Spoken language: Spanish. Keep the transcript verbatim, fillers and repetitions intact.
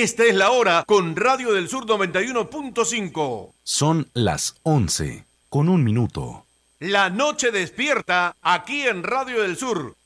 Esta es la hora con Radio del Sur noventa y uno punto cinco. Son las once con un minuto. La noche despierta aquí en Radio del Sur